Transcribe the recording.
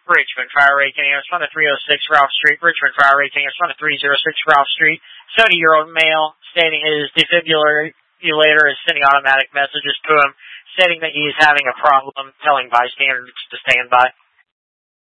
Richmond, fire rating respondent 306 Ralph Street. Richmond, fire rating respondent 306 Ralph Street. 70-year-old male stating his defibrillator is sending automatic messages to him, stating that he is having a problem, telling bystanders to stand by.